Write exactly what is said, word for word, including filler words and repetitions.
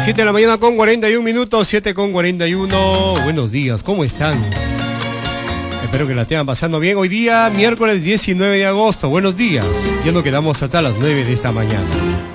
siete de la mañana con cuarenta y un minutos, siete con cuarenta y uno. Buenos días, ¿cómo están? Espero que la estén pasando bien. Hoy día, miércoles diecinueve de agosto. Buenos días. Ya nos quedamos hasta las nueve de esta mañana.